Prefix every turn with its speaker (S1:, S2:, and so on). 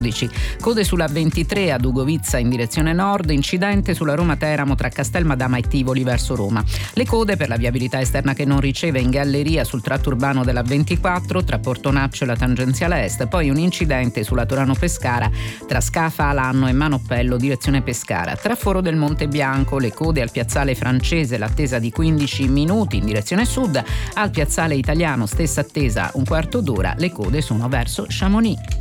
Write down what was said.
S1: Code sulla 23 ad Ugovizza in direzione nord, incidente sulla Roma-Teramo tra Castelmadama e Tivoli verso Roma. Le code per la viabilità esterna che non riceve in galleria sul tratto urbano della 24 tra Portonaccio e la tangenziale est, poi un incidente sulla Torano-Pescara tra Scafa Alanno e Manoppello direzione Pescara. Tra Foro del Monte Bianco le code al piazzale francese, l'attesa di 15 minuti in direzione sud, al piazzale italiano stessa attesa un quarto d'ora, le code sono verso Chamonix.